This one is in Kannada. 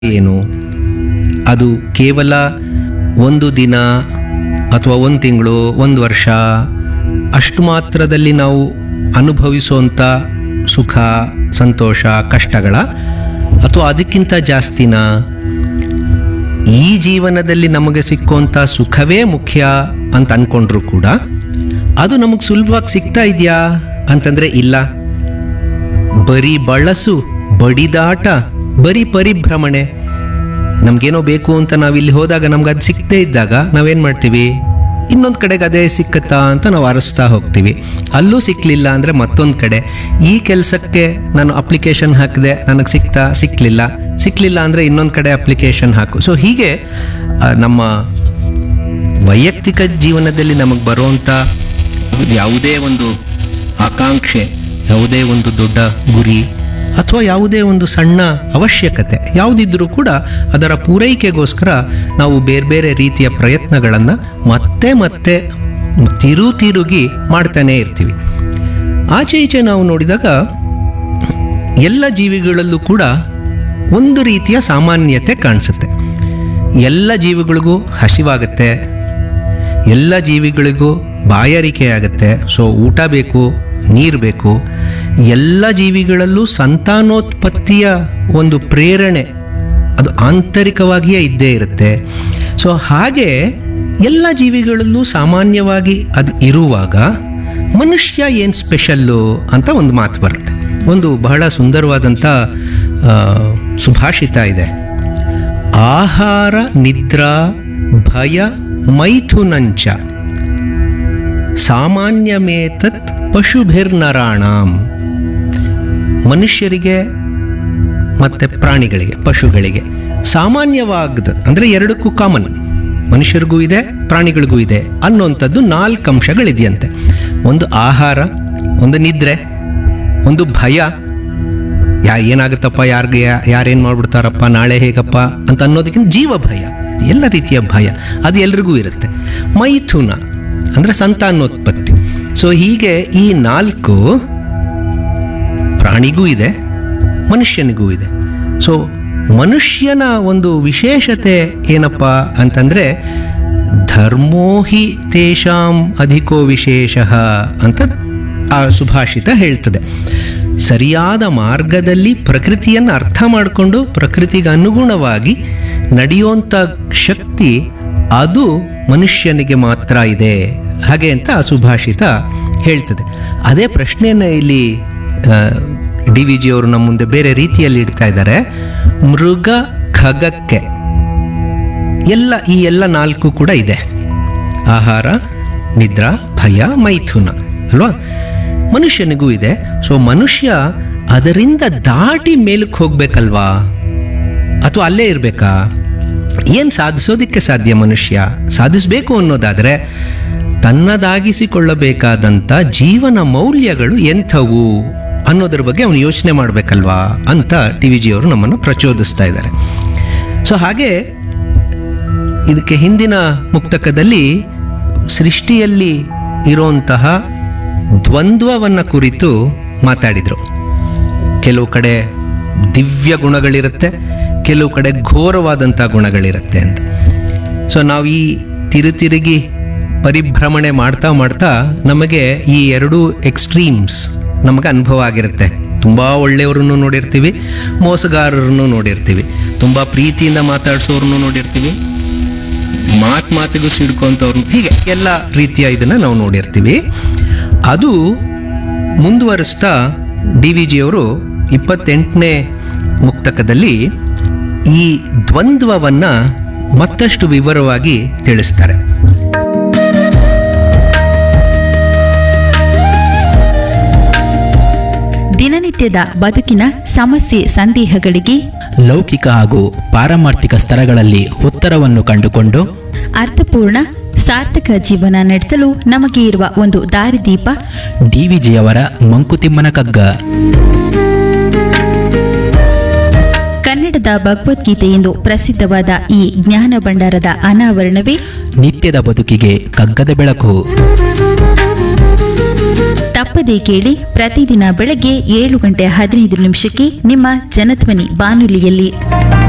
ಏನು? ಅದು ಕೇವಲ ಒಂದು ದಿನ ಅಥವಾ ಒಂದು ತಿಂಗಳು, ಒಂದು ವರ್ಷ ಅಷ್ಟು ಮಾತ್ರದಲ್ಲಿ ನಾವು ಅನುಭವಿಸುವಂಥ ಸುಖ, ಸಂತೋಷ, ಕಷ್ಟಗಳ, ಅಥವಾ ಅದಕ್ಕಿಂತ ಜಾಸ್ತಿನ? ಈ ಜೀವನದಲ್ಲಿ ನಮಗೆ ಸಿಕ್ಕುವಂಥ ಸುಖವೇ ಮುಖ್ಯ ಅಂತ ಅಂದ್ಕೊಂಡ್ರೂ ಕೂಡ ಅದು ನಮಗೆ ಸುಲಭವಾಗಿ ಸಿಗ್ತಾ ಇದೆಯಾ ಅಂತಂದರೆ ಇಲ್ಲ. ಬರೀ ಬಳಸು, ಬಡಿದಾಟ, ಬರೀ ಪರಿಭ್ರಮಣೆ. ನಮಗೇನೋ ಬೇಕು ಅಂತ ನಾವಿಲ್ಲಿ ಹೋದಾಗ ನಮ್ಗೆ ಅದು ಸಿಕ್ಕದೇ ಇದ್ದಾಗ ನಾವೇನು ಮಾಡ್ತೀವಿ? ಇನ್ನೊಂದು ಕಡೆಗೆ ಅದೇ ಸಿಕ್ಕತ್ತಾ ಅಂತ ನಾವು ಅರಸ್ತಾ ಹೋಗ್ತೀವಿ. ಅಲ್ಲೂ ಸಿಕ್ಕಲಿಲ್ಲ ಅಂದರೆ ಮತ್ತೊಂದು ಕಡೆ, ಈ ಕೆಲಸಕ್ಕೆ ನಾನು ಅಪ್ಲಿಕೇಶನ್ ಹಾಕಿದೆ, ನನಗೆ ಸಿಕ್ಕಲಿಲ್ಲ ಅಂದರೆ ಇನ್ನೊಂದು ಕಡೆ ಅಪ್ಲಿಕೇಶನ್ ಹಾಕು. ಸೊ ಹೀಗೆ ನಮ್ಮ ವೈಯಕ್ತಿಕ ಜೀವನದಲ್ಲಿ ನಮಗೆ ಬರುವಂಥ ಯಾವುದೇ ಒಂದು ಆಕಾಂಕ್ಷೆ, ಯಾವುದೇ ಒಂದು ದೊಡ್ಡ ಗುರಿ ಅಥವಾ ಯಾವುದೇ ಒಂದು ಸಣ್ಣ ಅವಶ್ಯಕತೆ ಯಾವುದಿದ್ರೂ ಕೂಡ ಅದರ ಪೂರೈಕೆಗೋಸ್ಕರ ನಾವು ಬೇರೆ ಬೇರೆ ರೀತಿಯ ಪ್ರಯತ್ನಗಳನ್ನು ಮತ್ತೆ ಮತ್ತೆ ತಿರುಗಿ ಮಾಡ್ತಾನೇ ಇರ್ತೀವಿ. ಆಚೆ ಈಚೆ ನಾವು ನೋಡಿದಾಗ ಎಲ್ಲ ಜೀವಿಗಳಲ್ಲೂ ಕೂಡ ಒಂದು ರೀತಿಯ ಸಾಮಾನ್ಯತೆ ಕಾಣಿಸುತ್ತೆ. ಎಲ್ಲ ಜೀವಿಗಳಿಗೂ ಹಸಿವಾಗುತ್ತೆ, ಎಲ್ಲ ಜೀವಿಗಳಿಗೂ ಬಾಯಾರಿಕೆ ಆಗುತ್ತೆ. ಸೊ ಊಟ ಬೇಕು, ನೀರು ಬೇಕು. ಎಲ್ಲ ಜೀವಿಗಳಲ್ಲೂ ಸಂತಾನೋತ್ಪತ್ತಿಯ ಒಂದು ಪ್ರೇರಣೆ ಅದು ಆಂತರಿಕವಾಗಿಯೇ ಇದ್ದೇ ಇರುತ್ತೆ. ಸೊ ಹಾಗೆ ಎಲ್ಲ ಜೀವಿಗಳಲ್ಲೂ ಸಾಮಾನ್ಯವಾಗಿ ಅದು ಇರುವಾಗ ಮನುಷ್ಯ ಏನು ಸ್ಪೆಷಲ್ಲು ಅಂತ ಒಂದು ಮಾತು ಬರುತ್ತೆ. ಒಂದು ಬಹಳ ಸುಂದರವಾದಂಥ ಸುಭಾಷಿತ ಇದೆ. ಆಹಾರ ನಿದ್ರಾ ಭಯ ಮೈಥುನಂಚ ಸಾಮಾನ್ಯಮೇತತ್ ಪಶುಭಿರ್ನರಾಣಾಂ. ಮನುಷ್ಯರಿಗೆ ಮತ್ತು ಪ್ರಾಣಿಗಳಿಗೆ, ಪಶುಗಳಿಗೆ ಸಾಮಾನ್ಯವಾಗದ ಅಂದರೆ ಎರಡಕ್ಕೂ ಕಾಮನ್, ಮನುಷ್ಯರಿಗೂ ಇದೆ ಪ್ರಾಣಿಗಳಿಗೂ ಇದೆ ಅನ್ನೋಂಥದ್ದು 4 ಅಂಶಗಳಿದೆಯಂತೆ. ಒಂದು ಆಹಾರ, ಒಂದು ನಿದ್ರೆ, ಒಂದು ಭಯ, ಏನಾಗುತ್ತಪ್ಪ, ಯಾರೇನು ಮಾಡ್ಬಿಡ್ತಾರಪ್ಪ, ನಾಳೆ ಹೇಗಪ್ಪ ಅಂತ ಅನ್ನೋದಕ್ಕಿಂತ ಜೀವ ಭಯ, ಎಲ್ಲ ರೀತಿಯ ಭಯ ಅದು ಎಲ್ರಿಗೂ ಇರುತ್ತೆ. ಮೈಥುನ ಅಂದರೆ ಸಂತಾನೋತ್ಪತ್ತಿ. ಸೊ ಹೀಗೆ ಈ 4 ಪ್ರಾಣಿಗೂ ಇದೆ, ಮನುಷ್ಯನಿಗೂ ಇದೆ. ಸೊ ಮನುಷ್ಯನ ಒಂದು ವಿಶೇಷತೆ ಏನಪ್ಪ ಅಂತಂದರೆ ಧರ್ಮೋ ಹಿ ತೇಷಾಂ ಅಧಿಕೋ ವಿಶೇಷ ಅಂತ ಆ ಸುಭಾಷಿತ ಹೇಳ್ತದೆ. ಸರಿಯಾದ ಮಾರ್ಗದಲ್ಲಿ ಪ್ರಕೃತಿಯನ್ನು ಅರ್ಥ ಮಾಡಿಕೊಂಡು ಪ್ರಕೃತಿಗೆ ಅನುಗುಣವಾಗಿ ನಡೆಯುವಂಥ ಶಕ್ತಿ ಅದು ಮನುಷ್ಯನಿಗೆ ಮಾತ್ರ ಇದೆ, ಹಾಗೆ ಅಂತ ಆ ಸುಭಾಷಿತ ಹೇಳ್ತದೆ. ಅದೇ ಪ್ರಶ್ನೆಯನ್ನು ಇಲ್ಲಿ ಡಿ ವಿ ಜಿ ಅವರು ನಮ್ಮ ಮುಂದೆ ಬೇರೆ ರೀತಿಯಲ್ಲಿ ಇಡ್ತಾ ಇದ್ದಾರೆ. ಮೃಗ ಖಗಕ್ಕೆ ಈ ಎಲ್ಲ 4 ಕೂಡ ಇದೆ. ಆಹಾರ, ನಿದ್ರಾ, ಭಯ, ಮೈಥುನ ಅಲ್ವಾ? ಮನುಷ್ಯನಿಗೂ ಇದೆ. ಸೊ ಮನುಷ್ಯ ಅದರಿಂದ ದಾಟಿ ಮೇಲಕ್ಕೆ ಹೋಗ್ಬೇಕಲ್ವಾ, ಅಥವಾ ಅಲ್ಲೇ ಇರಬೇಕಾ? ಏನು ಸಾಧಿಸೋದಕ್ಕೆ ಸಾಧ್ಯ? ಮನುಷ್ಯ ಸಾಧಿಸಬೇಕು ಅನ್ನೋದಾದರೆ ತನ್ನದಾಗಿಸಿಕೊಳ್ಳಬೇಕಾದಂಥ ಜೀವನ ಮೌಲ್ಯಗಳು ಎಂಥವು ಅನ್ನೋದ್ರ ಬಗ್ಗೆ ಅವನು ಯೋಚನೆ ಮಾಡಬೇಕಲ್ವಾ ಅಂತ ಟಿ ವಿ ಜಿ ಅವರು ನಮ್ಮನ್ನು ಪ್ರಚೋದಿಸ್ತಾ ಇದ್ದಾರೆ. ಸೊ ಹಾಗೆ ಇದಕ್ಕೆ ಹಿಂದಿನ ಮುಕ್ತಕದಲ್ಲಿ ಸೃಷ್ಟಿಯಲ್ಲಿ ಇರುವಂತಹ ದ್ವಂದ್ವವನ್ನು ಕುರಿತು ಮಾತಾಡಿದರು. ಕೆಲವು ಕಡೆ ದಿವ್ಯ ಗುಣಗಳಿರುತ್ತೆ, ಕೆಲವು ಕಡೆ ಘೋರವಾದಂಥ ಗುಣಗಳಿರುತ್ತೆ ಅಂತ. ಸೊ ನಾವು ಈ ತಿರುಗಿ ಪರಿಭ್ರಮಣೆ ಮಾಡ್ತಾ ನಮಗೆ ಈ 2 ಎಕ್ಸ್ಟ್ರೀಮ್ಸ್ ನಮಗೆ ಅನುಭವ ಆಗಿರುತ್ತೆ. ತುಂಬ ಒಳ್ಳೆಯವ್ರನ್ನು ನೋಡಿರ್ತೀವಿ, ಮೋಸಗಾರರನ್ನು ನೋಡಿರ್ತೀವಿ, ತುಂಬ ಪ್ರೀತಿಯಿಂದ ಮಾತಾಡಿಸೋರನ್ನು ನೋಡಿರ್ತೀವಿ, ಮಾತಿಗೂ ಸಿಡ್ಕೊಂತವ್ರನ್ನ, ಹೀಗೆ ಎಲ್ಲ ರೀತಿಯ ಇದನ್ನು ನಾವು ನೋಡಿರ್ತೀವಿ. ಅದು ಮುಂದುವರಿಸ್ತಾ ಡಿ ವಿ ಜಿಯವರು 28ನೇ ಮುಕ್ತಕದಲ್ಲಿ ಈ ದ್ವಂದ್ವವನ್ನು ಮತ್ತಷ್ಟು ವಿವರವಾಗಿ ತಿಳಿಸ್ತಾರೆ. ದಿನನಿತ್ಯದ ಬದುಕಿನ ಸಮಸ್ಯೆ ಸಂದೇಹಗಳಿಗೆ ಲೌಕಿಕ ಹಾಗೂ ಪಾರಮಾರ್ಥಿಕ ಸ್ತರಗಳಲ್ಲಿ ಉತ್ತರವನ್ನು ಕಂಡುಕೊಂಡು ಅರ್ಥಪೂರ್ಣ ಸಾರ್ಥಕ ಜೀವನ ನಡೆಸಲು ನಮಗೆ ಇರುವ ಒಂದು ದಾರಿದೀಪ ಡಿವಿಜಿಯವರ ಮಂಕುತಿಮ್ಮನ ಕಗ್ಗ. ಕನ್ನಡದ ಭಗವದ್ಗೀತೆ ಎಂದು ಪ್ರಸಿದ್ಧವಾದ ಈ ಜ್ಞಾನ ಭಂಡಾರದ ಅನಾವರಣವೇ ನಿತ್ಯದ ಬದುಕಿಗೆ ಕಗ್ಗದ ಬೆಳಕು. ತಪ್ಪದೇ ಕೇಳಿ, ಪ್ರತಿದಿನ ಬೆಳಗ್ಗೆ 7:15 ನಿಮ್ಮ ಜನಧ್ವನಿ ಬಾನುಲಿಯಲ್ಲಿ.